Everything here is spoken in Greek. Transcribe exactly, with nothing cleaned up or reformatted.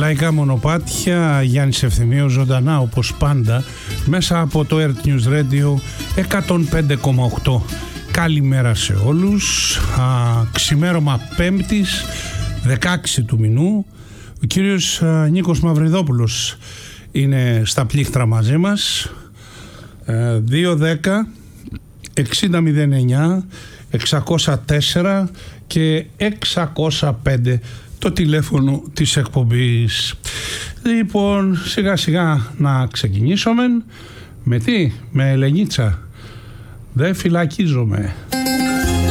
Λαϊκά μονοπάτια, Γιάννης Ευθυμίου, ζωντανά όπως πάντα μέσα από το Earth News Radio εκατόν πέντε κόμμα οκτώ. Καλημέρα σε όλους. Α, ξημέρωμα Πέμπτης δεκαέξι του μηνού. Ο κύριος α, Νίκος Μαυριδόπουλος είναι στα πλήκτρα μαζί μας. ε, δύο δέκα εξήντα μηδέν εννιά εξακόσια τέσσερα και εξακόσια πέντε το τηλέφωνο της εκπομπής. Λοιπόν, σιγά σιγά να ξεκινήσουμε. Με τι? Με Ελενίτσα. Δεν φυλακίζομαι.